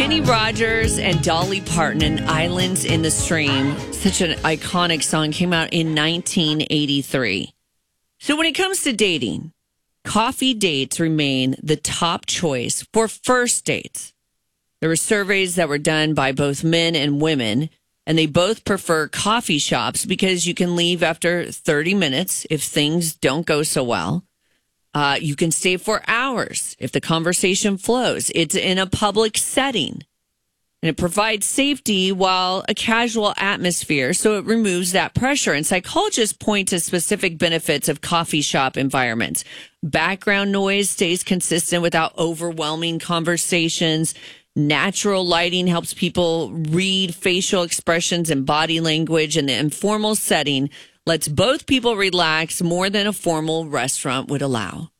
Kenny Rogers and Dolly Parton and Islands in the Stream, such an iconic song, came out in 1983. So when it comes to dating, coffee dates remain the top choice for first dates. There were surveys that were done by both men and women, and they both prefer coffee shops because you can leave after 30 minutes if things don't go so well. You can stay for hours if the conversation flows. It's in a public setting, and it provides safety while a casual atmosphere, so it removes that pressure. And psychologists point to specific benefits of coffee shop environments. Background noise stays consistent without overwhelming conversations. Natural lighting helps people read facial expressions and body language, and the informal setting lets both people relax more than a formal restaurant would allow.